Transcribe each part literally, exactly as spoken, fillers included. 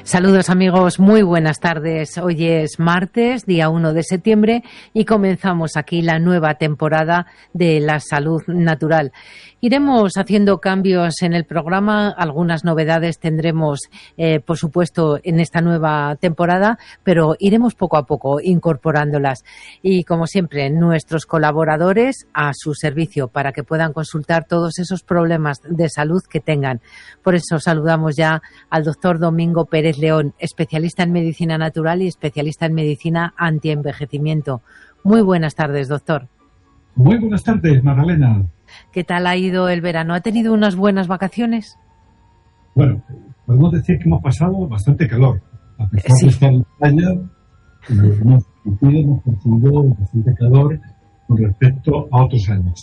Saludos amigos, muy buenas tardes. Hoy es martes, día uno de septiembre, y comenzamos aquí la nueva temporada de la salud natural. Iremos haciendo cambios en el programa, algunas novedades tendremos, eh, por supuesto, en esta nueva temporada, pero iremos poco a poco incorporándolas. Y como siempre, nuestros colaboradores a su servicio para que puedan consultar todos esos problemas de salud que tengan. Por eso saludamos ya al doctor Domingo Pérez León, especialista en medicina natural y especialista en medicina antienvejecimiento. Muy buenas tardes, doctor. Muy buenas tardes, Magdalena. ¿Qué tal ha ido el verano? ¿Ha tenido unas buenas vacaciones? Bueno, podemos decir que hemos pasado bastante calor. A pesar sí. de estar en playa, hemos sentido, hemos percibido bastante calor con respecto a otros años.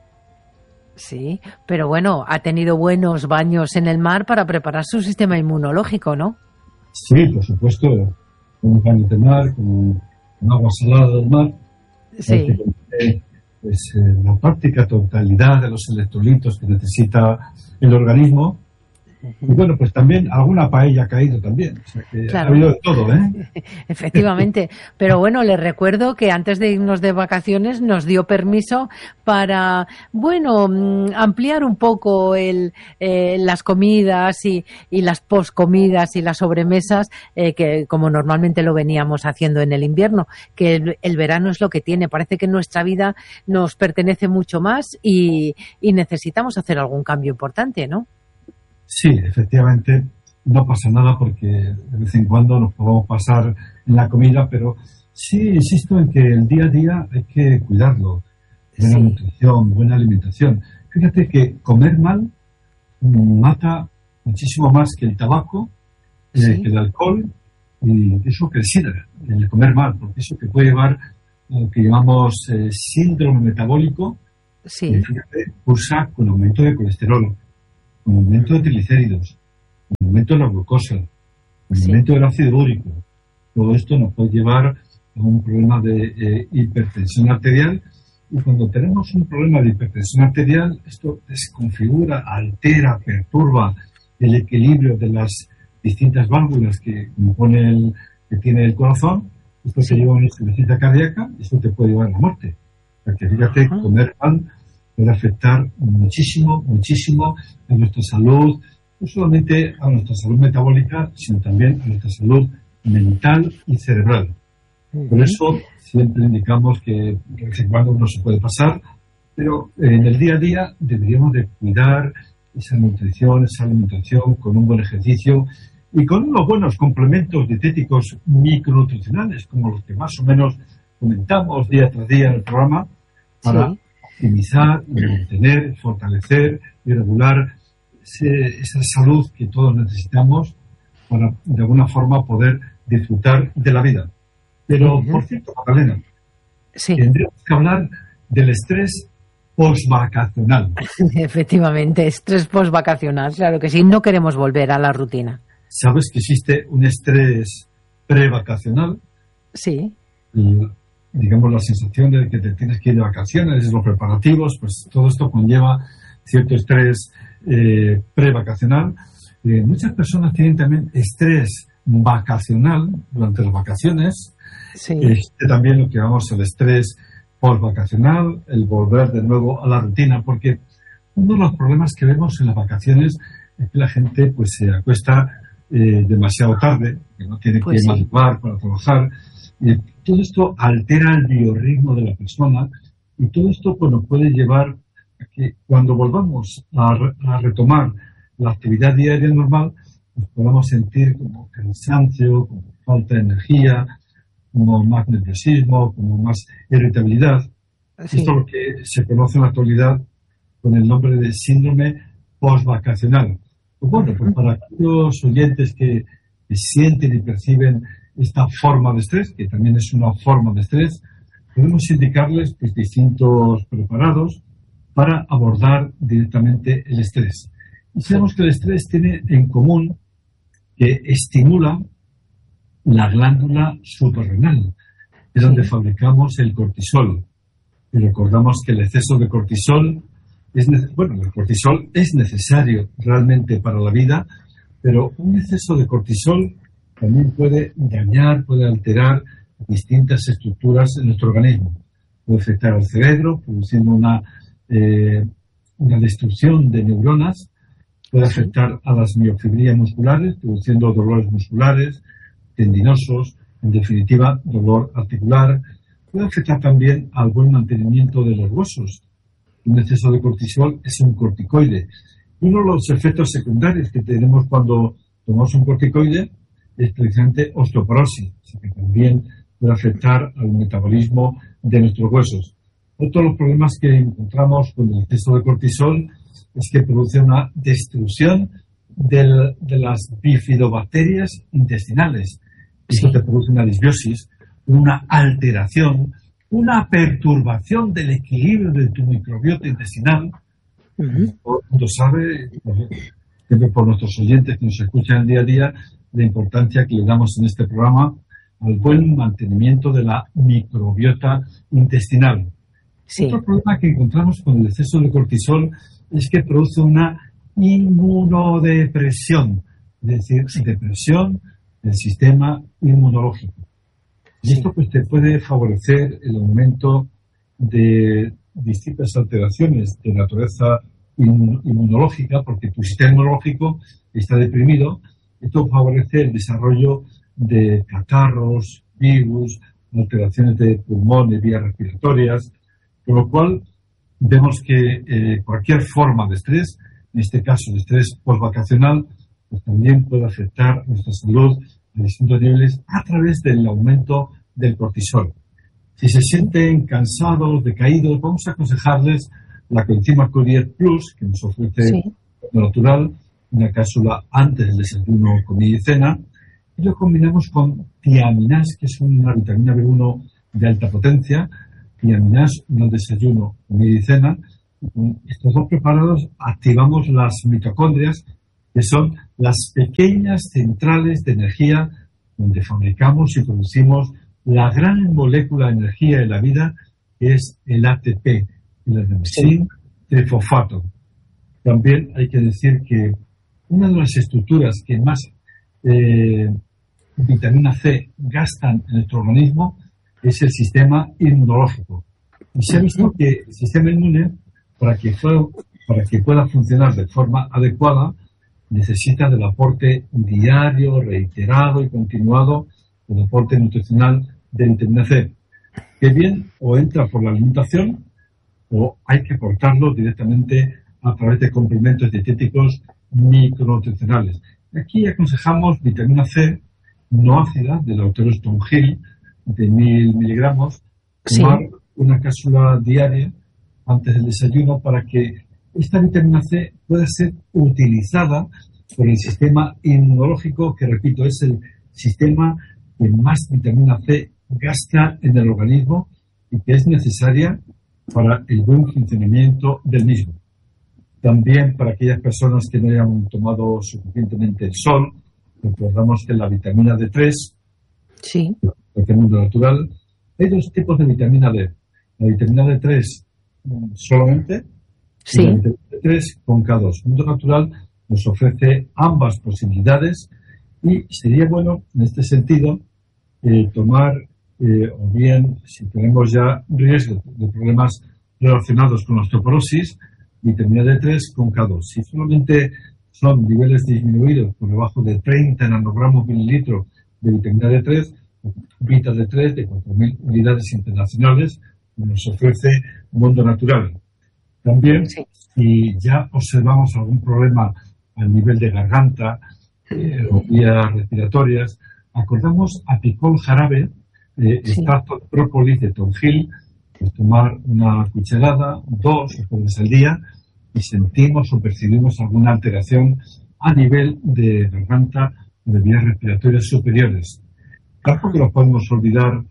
Sí, pero bueno, ha tenido buenos baños en el mar para preparar su sistema inmunológico, ¿no? Sí, por supuesto, con baños de mar, con, con agua salada del mar. Sí. Que, pues, eh, la práctica totalidad de los electrolitos que necesita el organismo. Y bueno, pues también alguna paella ha caído también. O sea que claro. Ha habido de todo, ¿eh? Efectivamente. Pero bueno, les recuerdo que antes de irnos de vacaciones nos dio permiso para, bueno, ampliar un poco el, eh, las comidas y, y las poscomidas y las sobremesas, eh, que como normalmente lo veníamos haciendo en el invierno, que el, el verano es lo que tiene. Parece que nuestra vida nos pertenece mucho más y, y necesitamos hacer algún cambio importante, ¿no? Sí, efectivamente, no pasa nada porque de vez en cuando nos podemos pasar en la comida, pero sí insisto en que el día a día hay que cuidarlo. Buena sí. nutrición, buena alimentación. Fíjate que comer mal mata muchísimo más que el tabaco, sí. eh, que el alcohol y eso que el SIDA, el comer mal, porque eso que puede llevar a lo que llamamos eh, síndrome metabólico, sí. que fíjate, cursa con aumento de colesterol, con aumento de triglicéridos, con aumento de la glucosa, con sí. aumento del ácido úrico. Todo esto nos puede llevar a un problema de eh, hipertensión arterial, y cuando tenemos un problema de hipertensión arterial, esto desconfigura, altera, perturba el equilibrio de las distintas válvulas que compone el, que tiene el corazón. Esto sí. te lleva a una insuficiencia cardíaca, esto te puede llevar a la muerte. Porque fíjate, uh-huh. comer pan puede afectar muchísimo, muchísimo a nuestra salud, no solamente a nuestra salud metabólica, sino también a nuestra salud mental y cerebral. Uh-huh. Por eso siempre indicamos que de vez en cuando uno se puede pasar, pero en el día a día deberíamos de cuidar esa nutrición, esa alimentación con un buen ejercicio y con unos buenos complementos dietéticos micronutricionales, como los que más o menos comentamos día tras día en el programa, para sí. optimizar, mantener, fortalecer y regular ese, esa salud que todos necesitamos para, de alguna forma, poder disfrutar de la vida. Pero, uh-huh. por cierto, Magdalena, sí. tendríamos que hablar del estrés postvacacional. Efectivamente, estrés postvacacional, claro que sí. No queremos volver a la rutina. ¿Sabes que existe un estrés prevacacional? Sí. Y, digamos, la sensación de que te tienes que ir de vacaciones, los preparativos, pues todo esto conlleva cierto estrés eh, prevacacional. Eh, muchas personas tienen también estrés vacacional durante las vacaciones. Sí. Existe también lo que llamamos el estrés postvacacional, el volver de nuevo a la rutina, porque uno de los problemas que vemos en las vacaciones es que la gente pues se acuesta eh, demasiado tarde, que no tiene pues que sí. madrugar para trabajar. Y todo esto altera el biorritmo de la persona y todo esto pues, nos puede llevar a que cuando volvamos a, a retomar la actividad diaria normal, nos podamos sentir como cansancio, como falta de energía, como más nerviosismo, como más irritabilidad. Sí. Esto es lo que se conoce en la actualidad con el nombre de síndrome postvacacional. Pues bueno, pues para aquellos oyentes que, que sienten y perciben esta forma de estrés, que también es una forma de estrés, podemos indicarles pues, distintos preparados para abordar directamente el estrés. Y sabemos que el estrés tiene en común que estimula la glándula suprarrenal, es donde fabricamos el cortisol. Y recordamos que el exceso de cortisol es nece- bueno, el cortisol es necesario realmente para la vida, pero un exceso de cortisol también puede dañar, puede alterar distintas estructuras en nuestro organismo. Puede afectar al cerebro, produciendo una, eh, una destrucción de neuronas. Puede afectar a las miofibrillas musculares, produciendo dolores musculares, tendinosos, en definitiva, dolor articular. Puede afectar también al buen mantenimiento de los huesos. Un exceso de cortisol es un corticoide. Uno de los efectos secundarios que tenemos cuando tomamos un corticoide es precisamente osteoporosis, así que también puede afectar al metabolismo de nuestros huesos. Otro de los problemas que encontramos con el exceso de cortisol es que produce una destrucción del, de las bifidobacterias intestinales. Esto te produce una disbiosis, una alteración, una perturbación del equilibrio de tu microbiota intestinal. Uh-huh. Todo el mundo sabe, siempre por nuestros oyentes que nos escuchan día a día, la importancia que le damos en este programa al buen mantenimiento de la microbiota intestinal. Sí. Otro problema que encontramos con el exceso de cortisol es que produce una inmunodepresión, es decir, sí. depresión del sistema inmunológico. Y sí. esto pues te puede favorecer el aumento de distintas alteraciones de naturaleza inmunológica, porque tu sistema inmunológico está deprimido. Esto favorece el desarrollo de catarros, virus, alteraciones de pulmones, vías respiratorias, con lo cual vemos que eh, cualquier forma de estrés, en este caso de estrés postvacacional, pues también puede afectar nuestra salud a distintos niveles a través del aumento del cortisol. Si se sienten cansados, decaídos, vamos a aconsejarles la coenzima Q diez Plus, que nos ofrece sí. lo natural, una cápsula antes del desayuno, comida y cena, y lo combinamos con tiaminas, que es una vitamina B uno de alta potencia, tiaminas en el desayuno, comida y cena. Con estos dos preparados activamos las mitocondrias, que son las pequeñas centrales de energía donde fabricamos y producimos la gran molécula de energía de la vida, que es el A T P, el adenosín trifosfato. También hay que decir que una de las estructuras que más eh, vitamina C gastan en nuestro organismo es el sistema inmunológico. Y se ha visto que el sistema inmune, para que, fue, para que pueda funcionar de forma adecuada, necesita del aporte diario, reiterado y continuado del aporte nutricional de vitamina C, que bien o entra por la alimentación o hay que aportarlo directamente a través de complementos dietéticos micronutricionales. Aquí aconsejamos vitamina C no ácida del autor Stone Hill de mil miligramos, tomar sí. una cápsula diaria antes del desayuno para que esta vitamina C pueda ser utilizada por el sistema inmunológico, que repito, es el sistema que más vitamina C gasta en el organismo y que es necesaria para el buen funcionamiento del mismo. También para aquellas personas que no hayan tomado suficientemente el sol, recordamos que la vitamina D tres, sí. del mundo natural, hay dos tipos de vitamina D. La vitamina D tres solamente sí. y la vitamina D tres con K dos. El mundo natural nos ofrece ambas posibilidades y sería bueno, en este sentido, eh, tomar, eh, o bien, si tenemos ya riesgo de problemas relacionados con la osteoporosis, vitamina D tres con K dos. Si solamente son niveles disminuidos por debajo de treinta nanogramos mililitros de vitamina D tres, Vita D tres de cuatro mil unidades internacionales nos ofrece Mundo Natural. También, sí. si ya observamos algún problema a nivel de garganta eh, o vías respiratorias, acordamos apicol jarabe, eh, sí. extracto de própolis de tonjil, pues tomar una cucharada, dos veces al día, y sentimos o percibimos alguna alteración a nivel de garganta o de vías respiratorias superiores. Tampoco nos podemos olvidar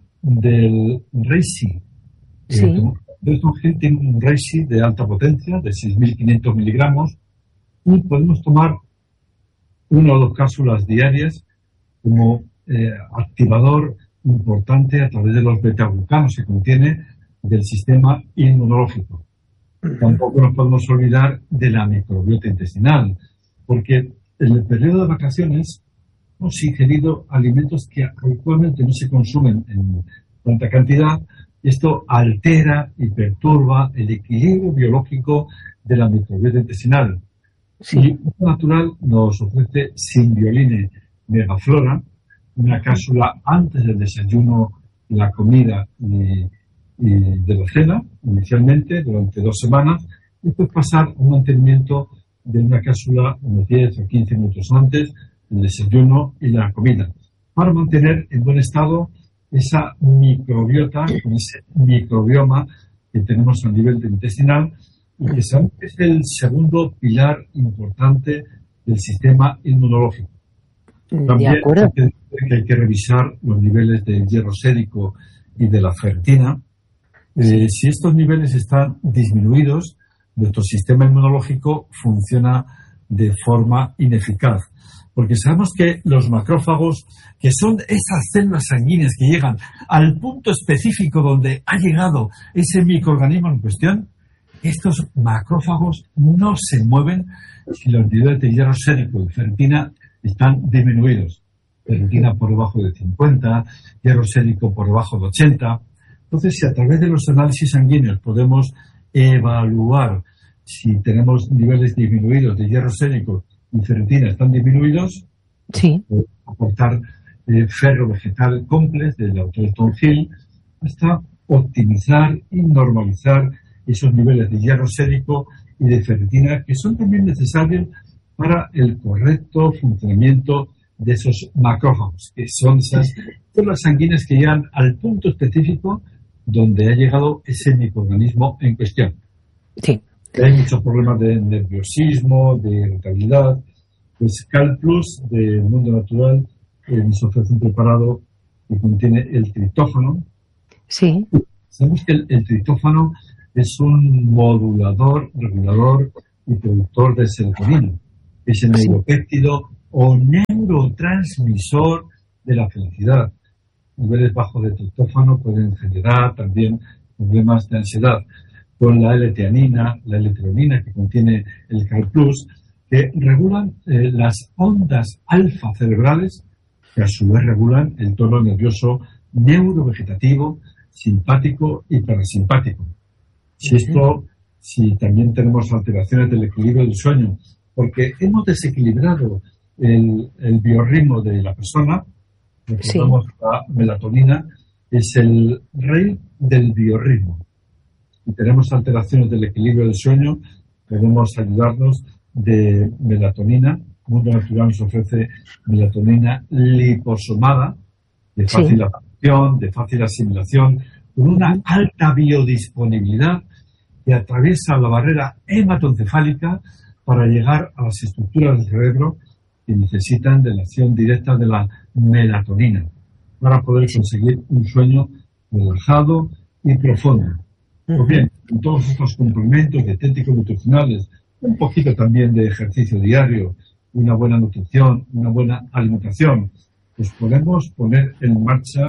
del Reishi. Sí. Eh, tonjil tiene un Reishi de alta potencia, de seis mil quinientos miligramos, y podemos tomar una o dos cápsulas diarias como eh, activador importante a través de los betaglucanos que contiene del sistema inmunológico. Tampoco nos podemos olvidar de la microbiota intestinal, porque en el periodo de vacaciones hemos ingerido alimentos que habitualmente no se consumen en tanta cantidad. Esto altera y perturba el equilibrio biológico de la microbiota intestinal. Sí. Y Mundo Natural nos ofrece Symbioline Megaflora, una cápsula antes del desayuno, la comida y, y de la cena, inicialmente, durante dos semanas, y después pasar a un mantenimiento de una cápsula unos diez o quince minutos antes del desayuno y la comida, para mantener en buen estado esa microbiota, con ese microbioma que tenemos a nivel intestinal, y que sabemos que es el segundo pilar importante del sistema inmunológico. También hay que, que hay que revisar los niveles de hierro sérico y de la ferritina. Eh, si estos niveles están disminuidos, nuestro sistema inmunológico funciona de forma ineficaz. Porque sabemos que los macrófagos, que son esas células sanguíneas que llegan al punto específico donde ha llegado ese microorganismo en cuestión, estos macrófagos no se mueven si los niveles de hierro sérico y ferritina están disminuidos. Ferritina por debajo de cincuenta, hierro sérico por debajo de ochenta. Entonces, si a través de los análisis sanguíneos podemos evaluar si tenemos niveles disminuidos de hierro sérico y ferritina están disminuidos, sí, aportar eh, ferro vegetal complex del autor Tom Hill hasta optimizar y normalizar esos niveles de hierro sérico y de ferritina que son también necesarios para el correcto funcionamiento de esos macrófagos, que son esas células sanguíneas que llegan al punto específico donde ha llegado ese microorganismo en cuestión. Sí. Hay muchos problemas de nerviosismo, de irritabilidad. Pues CalPlus de Mundo Natural eh, nos ofrece un preparado que contiene el triptófano. Sí. Sabemos que el, el triptófano es un modulador, regulador y productor de serotonina. Es el neuropéptido o neurotransmisor de la felicidad. Niveles bajos de triptófano pueden generar también problemas de ansiedad. Con la L-teanina, la L-tirosina que contiene el CalPlus, que regulan eh, las ondas alfa cerebrales, que a su vez regulan el tono nervioso neurovegetativo, simpático y parasimpático. Si esto, si también tenemos alteraciones del equilibrio del sueño, porque hemos desequilibrado el, el biorritmo de la persona, recordamos sí. La melatonina es el rey del biorritmo. Si tenemos alteraciones del equilibrio del sueño, podemos ayudarnos de melatonina. Mundo Natural nos ofrece melatonina liposomada, de fácil sí. absorción, de fácil asimilación, con una alta biodisponibilidad que atraviesa la barrera hematoencefálica para llegar a las estructuras del cerebro que necesitan de la acción directa de la melatonina para poder conseguir un sueño relajado y profundo. Pues bien, con todos estos complementos dietéticos nutricionales, un poquito también de ejercicio diario, una buena nutrición, una buena alimentación, pues podemos poner en marcha